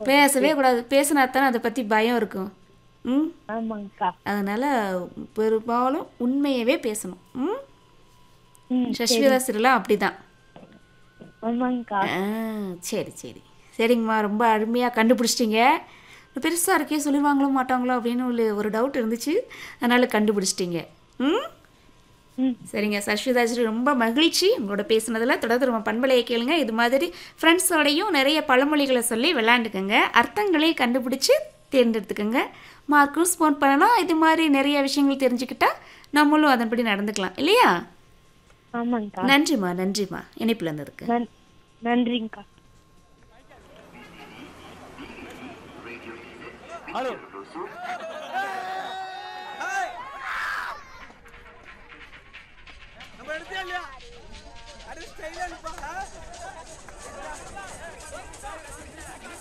பேசவே கூடாது. பேசினா தானே அதை பற்றி பயம் இருக்கும். ம் ஆமாங்கக்கா. அதனால் பெரும்பாலும் உண்மையவே பேசணும். ம் சரி. சஷ்மிதா சிறலாம் அப்படி தான். ஆமாங்கக்கா. சரி சரி சரிங்கம்மா, ரொம்ப அருமையாக கண்டுபிடிச்சிட்டிங்க. பெருசாக இருக்கே சொல்லிடுவாங்களோ மாட்டாங்களோ அப்படின்னு ஒரு டவுட் இருந்துச்சு, அதனால் கண்டுபிடிச்சிட்டிங்க. ம் ம் சரிங்க சஷ்மிதாஜி, ரொம்ப மகிழ்ச்சி உங்களோட பேசுனதில். தொடர்ந்து நம்ம பண்பலையை கேளுங்க. இது மாதிரி ஃப்ரெண்ட்ஸோடையும் நிறைய பழமொழிகளை சொல்லி விளையாண்டுக்கோங்க, அர்த்தங்களையும் கண்டுபிடிச்சி தேர்ந்தெடுத்துக்கோங்க. மார்க்கும் ஸ்போன் பண்ணலாம். இது மாதிரி நிறைய விஷயங்கள் தெரிஞ்சுக்கிட்டா நம்மளும் அதன்படி நடந்துக்கலாம் இல்லையா? ஆமாங்கக்கா. நன்றிம்மா நன்றிம்மா இணைப்பில் இருந்ததுக்கு. நன்றிங்கக்கா. ஹலோ நம்ம எடுத்தே இல்லையா அடி ஸ்டைலா இருப்பா